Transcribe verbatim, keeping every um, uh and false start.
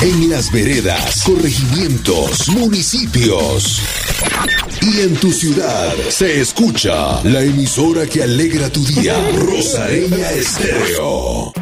En las veredas, corregimientos, municipios y en tu ciudad se escucha la emisora que alegra tu día. Rosareña Estéreo.